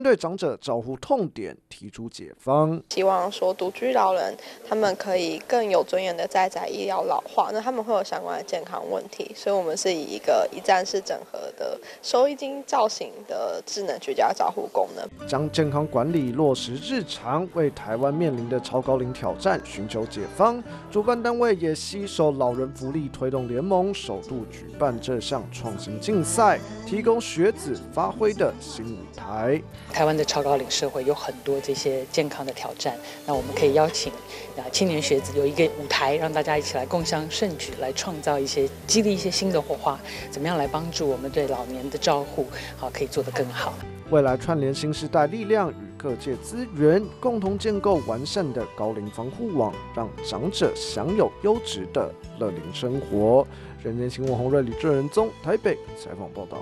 对长者照护痛点提出解方， 希望说独居老人他们可以更有尊严的在医疗老化，那他们会有相关的健康问题，所以我们是以一个一站式整合的收衣巾造型的智能居家照护功能， 将健康管理落实日常，为台湾面临的超高龄挑战寻求解方。主办单位也携手老人福利推动联盟，首度举办这项创新竞赛，提供学子发挥的新舞台。 台湾的超高龄社会有很多这些健康的挑战，那我们可以邀请青年学子有一个舞台，让大家一起来共襄盛举，来创造一些激励一些新的火花，怎么样来帮助我们对老年的照护可以做得更好。 未来串联新时代力量与各界资源，共同建构完善的高龄防护网，让长者享有优质的乐龄生活。人间新闻洪瑞、李正仁宗台北采访报道。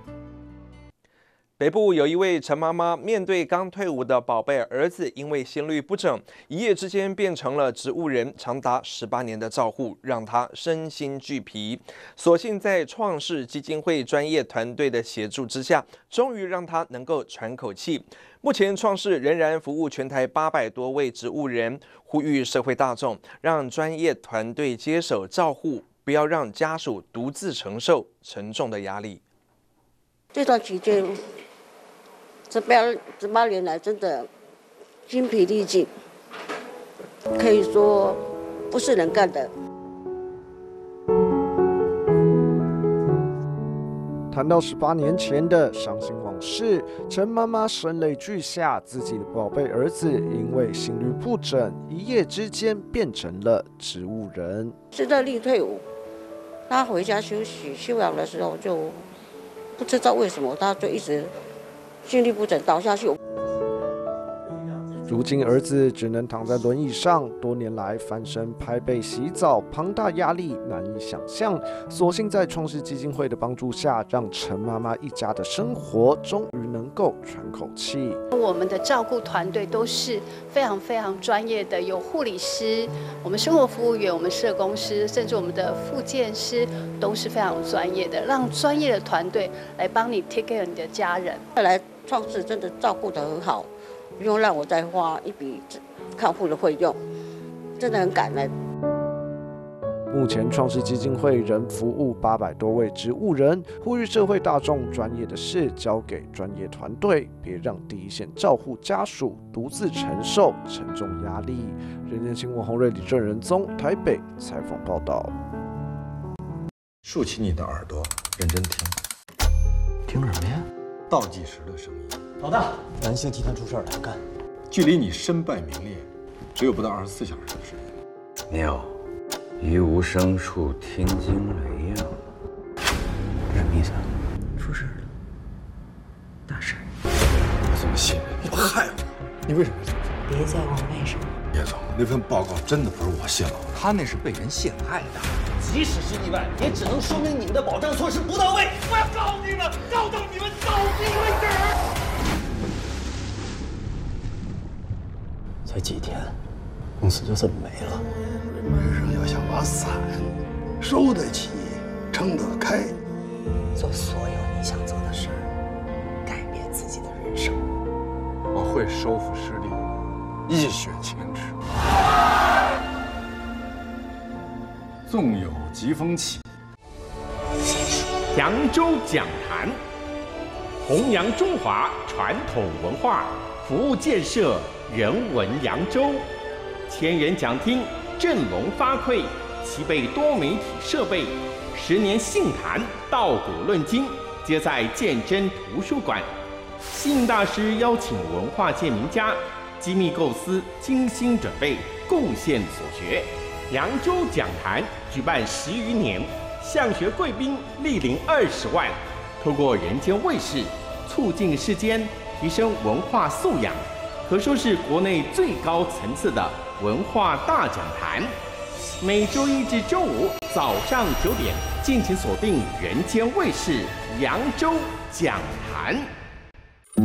北部有一位陈妈妈，面对刚退伍的宝贝儿子，因为心律不整，一夜之间变成了植物人，长达18年的照护让他身心俱疲。所幸在创世基金会专业团队的协助之下，终于让他能够喘口气。目前创世仍然服务全台800多位植物人，呼吁社会大众让专业团队接手照护，不要让家属独自承受沉重的压力。 这段期间，这8年来真的精疲力尽，可以说不是人干的。 谈到18年前的伤心往事，陈妈妈声泪俱下，自己的宝贝儿子因为心律不整，一夜之间变成了植物人。 是热力退伍，他回家休养的时候，就不知道为什么他就一直心律不整倒下去。 如今儿子只能躺在轮椅上，多年来翻身拍背洗澡，庞大压力难以想象。所幸在创世基金会的帮助下，让陈妈妈一家的生活终于能够喘口气。 我们的照顾团队都是非常专业的，有护理师、我们生活服务员、我们社工师，甚至我们的复健师都是非常专业的，让专业的团队来帮你 take care 你的家人。 后来创世真的照顾得很好。不用让我再花一笔看护的费用，真的很感恩。 目前创世基金会仍服务800多位植物人，呼吁社会大众专业的事交给专业团队，别让第一线照护家属独自承受沉重压力。人间新闻洪瑞、李正仁宗台北采访报道。 竖起你的耳朵，认真听。 听什么呀？ 倒计时的声音。 老大，南星集团出事了，还干？ 距离你身败名裂，只有不到24小时的时间。 妙，于无声处听惊雷呀！ 什么意思啊？出事了，大事。 我怎么信任你？害我！你为什么这么别再问为什么。 叶总，那份报告真的不是我泄露的， 他那是被人陷害的。 即使是意外，也只能说明你们的保障措施不到位。我要告你们，告到你们倒闭为止。 才几天，公司就这么没了。 人生要想把伞收得起，撑得开， 做所有你想做的事儿，改变自己的人生。 我会收复失地，一雪前耻。纵有疾风起。 扬州讲坛，弘扬中华传统文化，服务建设人文扬州。千人讲厅振聋发聩，齐备多媒体设备，10年杏坛稻谷论今，皆在鉴真图书馆。杏大师邀请文化界名家，机密构思，精心准备，贡献所学。扬州讲坛举办10余年，向学贵宾莅临20万，透过人间卫视，促进世间提升文化素养，可说是国内最高层次的文化大讲坛。每周1至周5早上9点，敬请锁定人间卫视扬州讲坛。